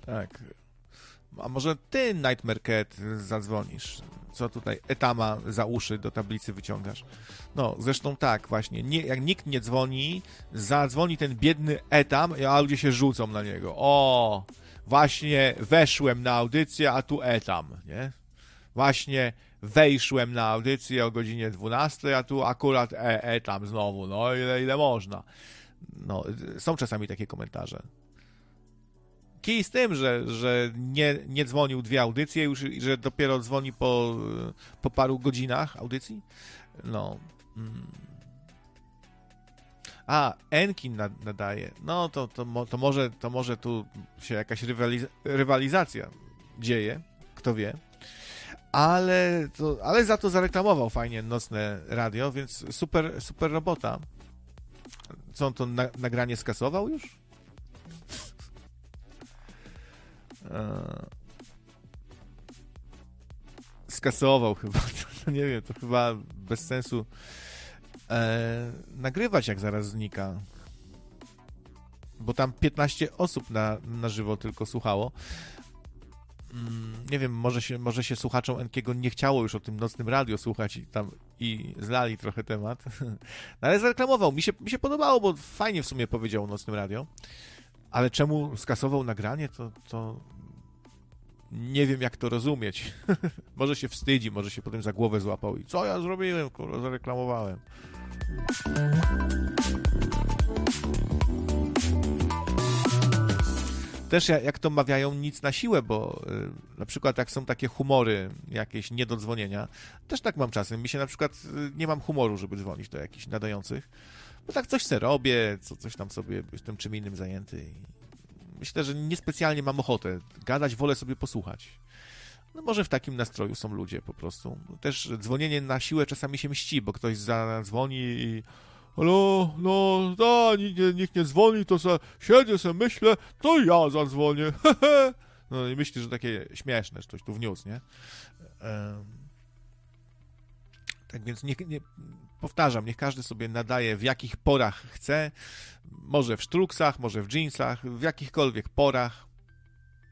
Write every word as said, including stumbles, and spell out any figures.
Tak. A może ty, Nightmare Cat, zadzwonisz? Co tutaj Etama za uszy do tablicy wyciągasz? No, zresztą tak, właśnie. Nie, jak nikt nie dzwoni, zadzwoni ten biedny Etam, a ludzie się rzucą na niego. O, właśnie weszłem na audycję, a tu Etam, nie? Właśnie wejszłem na audycję o godzinie dwunastej, a tu akurat e, Etam znowu. No, ile, ile można. No, są czasami takie komentarze. Kij z tym, że, że nie, nie dzwonił dwie audycje już i że dopiero dzwoni po, po paru godzinach audycji. No. Mm. A, Enkin nadaje. No to, to, to, może, to może tu się jakaś rywaliz- rywalizacja dzieje. Kto wie. Ale, to, ale za to zareklamował fajnie nocne radio, więc super, super robota. Co on to na, nagranie skasował już? Skasował chyba, to nie wiem, to chyba bez sensu e, nagrywać, jak zaraz znika, bo tam piętnaście osób na, na żywo tylko słuchało. Mm, nie wiem, może się, może się słuchaczom Enkiego nie chciało już o tym nocnym radio słuchać i tam i zlali trochę temat, no, ale zareklamował, mi się, mi się podobało, bo fajnie w sumie powiedział o nocnym radio, ale czemu skasował nagranie, to, to nie wiem, jak to rozumieć. Może się wstydzi, może się potem za głowę złapał i co ja zrobiłem, kurwa, zareklamowałem. Też jak to mawiają, nic na siłę, bo y, na przykład jak są takie humory, jakieś nie do dzwonienia, też tak mam czasem. Mi się na przykład y, nie mam humoru, żeby dzwonić do jakichś nadających, bo tak coś se robię, co, coś tam sobie jestem czym innym zajęty i myślę, że niespecjalnie mam ochotę gadać, wolę sobie posłuchać. No może w takim nastroju są ludzie po prostu. Też dzwonienie na siłę czasami się mści, bo ktoś zadzwoni i halo, no, da, nikt, nikt nie dzwoni, to se siedzę, se myślę, to ja zadzwonię. No i myślę, że takie śmieszne, że ktoś tu wniósł, nie? Um, tak więc nie, nie, powtarzam, niech każdy sobie nadaje w jakich porach chce, może w sztruksach, może w dżinsach, w jakichkolwiek porach.